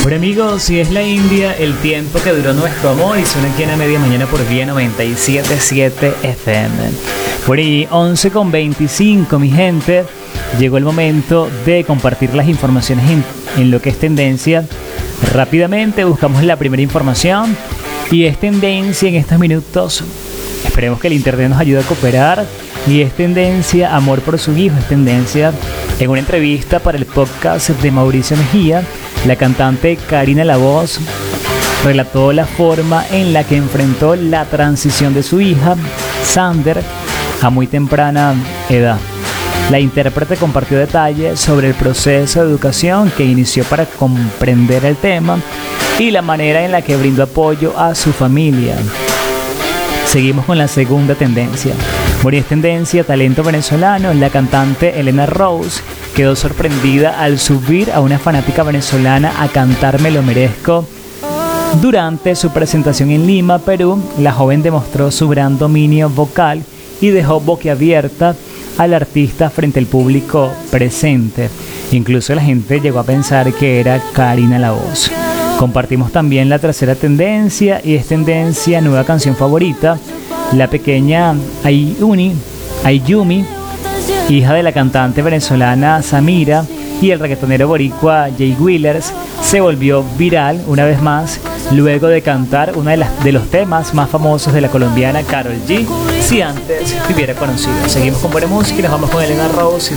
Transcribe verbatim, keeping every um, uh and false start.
Bueno amigos, si es la India, el tiempo que duró nuestro amor y suena aquí en la media mañana por Vía noventa y siete punto siete F M. Por ahí, once con veinticinco, mi gente, llegó el momento de compartir las informaciones en, en lo que es tendencia. Rápidamente buscamos la primera información y es tendencia en estos minutos. Esperemos que el internet nos ayude a cooperar. Y es tendencia amor por su hijo, es tendencia. En una entrevista para el podcast de Mauricio Mejía, la cantante Karina La Voz relató la forma en la que enfrentó la transición de su hija, Sander, a muy temprana edad. La intérprete compartió detalles sobre el proceso de educación que inició para comprender el tema y la manera en la que brindó apoyo a su familia. Seguimos con la segunda tendencia. Bueno, es tendencia talento venezolano. La cantante Elena Rose quedó sorprendida al subir a una fanática venezolana a cantar Me lo merezco. Durante su presentación en Lima, Perú, la joven demostró su gran dominio vocal y dejó boquiabierta al artista frente al público presente. Incluso la gente llegó a pensar que era Karina La Voz. Compartimos también la tercera tendencia y es tendencia nueva canción favorita. La pequeña Ayuni, Ayumi, hija de la cantante venezolana Samira y el reggaetonero boricua Jay Wheelers, se volvió viral una vez más luego de cantar uno de, las, de los temas más famosos de la colombiana Karol G, Si Antes Te Hubiera Conocido. Seguimos con buena música y nos vamos con Elena Rose y